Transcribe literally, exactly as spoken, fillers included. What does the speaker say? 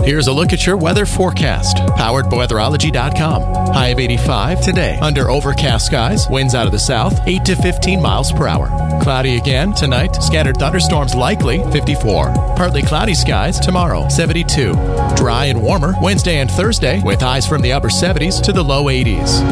Here's a look at your weather forecast, powered by weatherology dot com. High of eighty-five today. Under overcast skies, winds out of the south, eight to fifteen miles per hour. Cloudy again tonight. Scattered thunderstorms likely, fifty-four. Partly cloudy skies tomorrow, seventy-two. Dry and warmer Wednesday and Thursday with highs from the upper seventies to the low eighties.